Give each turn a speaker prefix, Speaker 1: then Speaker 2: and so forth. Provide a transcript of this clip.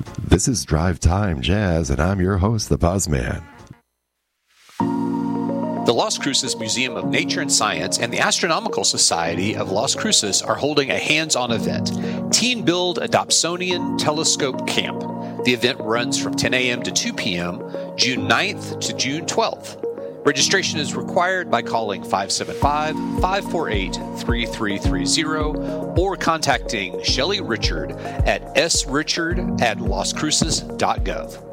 Speaker 1: This is Drive Time Jazz, and I'm your host, the Buzzman.
Speaker 2: The Las Cruces Museum of Nature and Science and the Astronomical Society of Las Cruces are holding a hands-on event, Teen Build Adopsonian Telescope Camp. The event runs from 10 a.m. to 2 p.m., June 9th to June 12th. Registration is required by calling 575-548-3330 or contacting Shelley Richard at srichard@lascruces.gov.